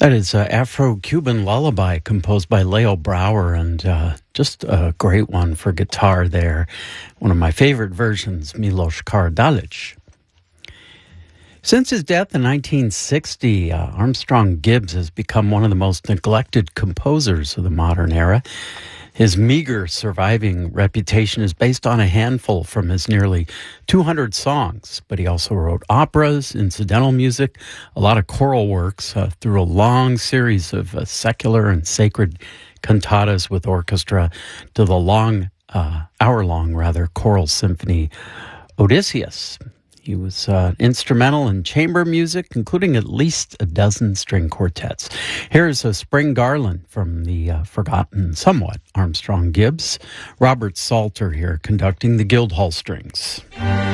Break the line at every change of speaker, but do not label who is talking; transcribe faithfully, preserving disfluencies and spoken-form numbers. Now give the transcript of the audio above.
That is uh, Afro-Cuban Lullaby composed by Leo Brower, and uh, just a great one for guitar there. One of my favorite versions, Milos Kardalic. Since his death in nineteen sixty, uh, Armstrong Gibbs has become one of the most neglected composers of the modern era. His meager surviving reputation is based on a handful from his nearly two hundred songs, but he also wrote operas, incidental music, a lot of choral works uh, through a long series of uh, secular and sacred cantatas with orchestra to the long, uh, hour-long, rather, choral symphony Odysseus. He was uh, instrumental in chamber music, including at least a dozen string quartets. Here's a Spring Garland from the uh, forgotten, somewhat, Armstrong Gibbs. Robert Salter here conducting the Guildhall Strings.